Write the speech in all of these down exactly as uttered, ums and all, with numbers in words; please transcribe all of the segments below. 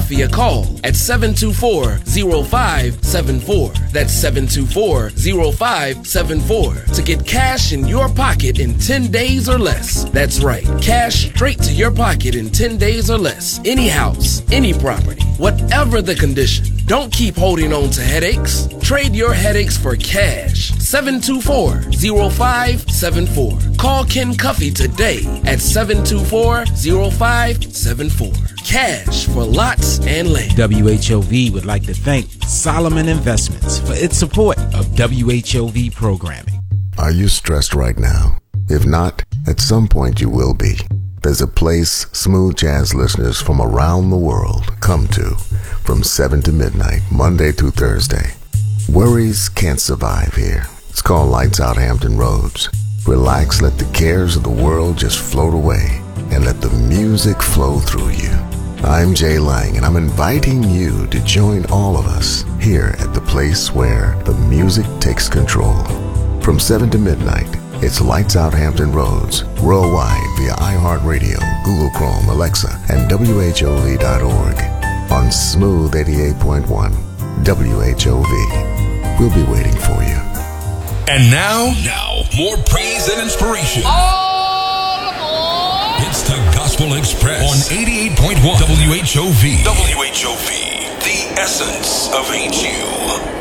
Coffee a call at seven two four, zero five seven four. That's seven two four, zero five seven four to get cash in your pocket in ten days or less. That's right, cash straight to your pocket in ten days or less. Any house, any property, whatever the condition. Don't keep holding on to headaches. Trade your headaches for cash. seven two four, zero five seven four. Call Ken Cuffey today at seven two four, zero five seven four. Cash for lots and land. W H O V would like to thank Solomon Investments for its support of W H O V programming. Are you stressed right now? If not, at some point you will be. There's a place smooth jazz listeners from around the world come to from seven to midnight, Monday through Thursday. Worries can't survive here. It's called Lights Out Hampton Roads. Relax, let the cares of the world just float away, and let the music flow through you. I'm Jay Lang, and I'm inviting you to join all of us here at the place where the music takes control. From seven to midnight, it's Lights Out Hampton Roads, worldwide via iHeartRadio, Google Chrome, Alexa, and W H O V dot org on Smooth eighty-eight point one W H O V. We'll be waiting for you. And now, now, more praise and inspiration. All aboard! It's the Gospel Express on eighty-eight point one W H O V. W H O V, the essence of H U.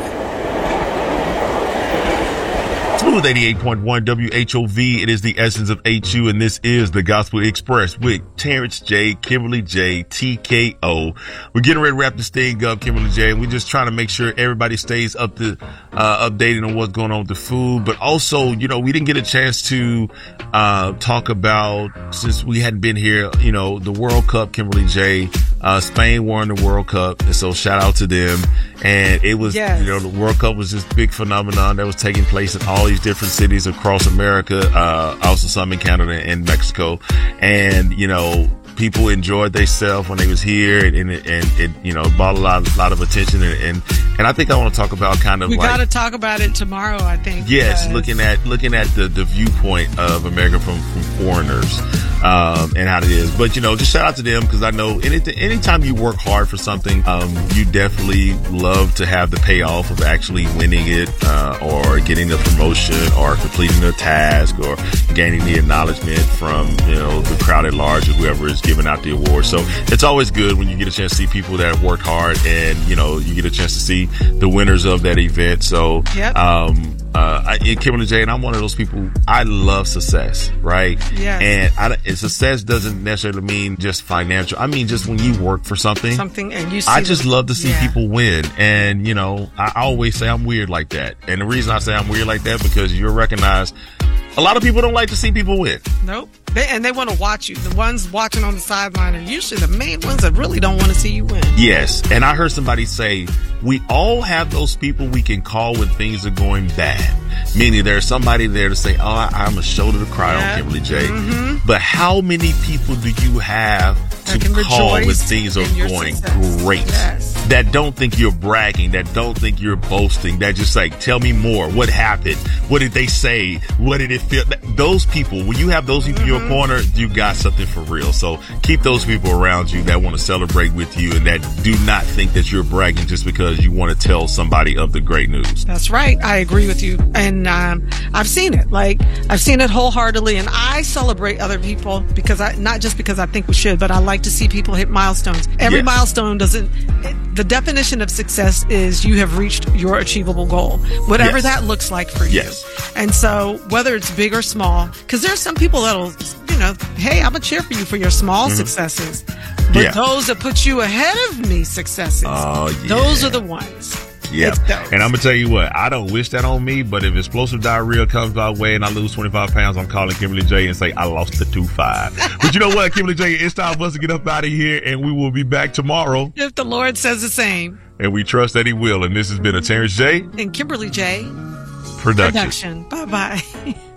Smooth eighty-eight point one W H O V. It is the essence of H U, and this is the Gospel Express with Terrence J, Kimberly J, T K O. We're getting ready to wrap this thing up, Kimberly J. We're just trying to make sure everybody stays up to uh, updated on what's going on with the food, but also, you know, we didn't get a chance to uh, talk about, since we hadn't been here, you know, the World Cup, Kimberly J. Uh, Spain won the World Cup, and so shout out to them. And it was, yes. you know, the World Cup was this big phenomenon that was taking place in all these different cities across America, uh, also some in Canada and Mexico. And, you know, people enjoyed themselves when they was here, and, and, and it, you know, brought a lot, lot of attention. And, and, and I think I want to talk about kind of we like. We got to talk about it tomorrow, I think. Yes. Because. Looking at, looking at the, the viewpoint of America from, from foreigners, um, and how it is. But, you know, just shout out to them, because I know anything, anytime you work hard for something, um, you definitely love to have the payoff of actually winning it, uh, or getting the promotion or completing a task or gaining the acknowledgement from, you know, the crowd at large or whoever is giving out the award. So it's always good when you get a chance to see people that have worked hard, and, you know, you get a chance to see the winners of that event. So, yep. um, uh, I, Kimberly J, and I'm one of those people, I love success, right? Yes. And I, success doesn't necessarily mean just financial. I mean, just when you work for something, something, and you see I just the, love to see yeah. people win. And, you know, I always say I'm weird like that. And the reason I say I'm weird like that, because you'll recognize a lot of people don't like to see people win. Nope. They, and they want to watch you. The ones watching on the sideline are usually the main ones that really don't want to see you win. Yes. And I heard somebody say, we all have those people we can call when things are going bad. Meaning there's somebody there to say, oh, I, I'm a shoulder to cry yeah. on, Kimberly J. Mm-hmm. But how many people do you have to call when things are going success. Great? Yes. That don't think you're bragging, that don't think you're boasting, that just like, tell me more. What happened? What did they say? What did it feel? Those people, when you have those people mm-hmm. in your corner, you got something for real. So keep those people around you that want to celebrate with you, and that do not think that you're bragging just because you want to tell somebody of the great news. That's right. I agree with you. And um, I've seen it. Like, I've seen it wholeheartedly, and I celebrate other people because I, not just because I think we should, but I like to see people hit milestones. Every yes. milestone doesn't, it, the definition of success is you have reached your achievable goal, whatever yes. that looks like for you. Yes. And so whether it's big or small, because there's some people that'll, you know, hey, I'm gonna cheer for you for your small mm-hmm. successes. But yeah. those that put you ahead of me successes, oh, yeah. those are the ones. Yeah. And I'm going to tell you what, I don't wish that on me, but if explosive diarrhea comes my way and I lose twenty-five pounds, I'm calling Kimberly J and say, I lost the two five. But you know what, Kimberly J, it's time for us to get up out of here, and we will be back tomorrow. If the Lord says the same. And we trust that he will. And this has been a Terrence J. and Kimberly J. Production. Production. Bye-bye.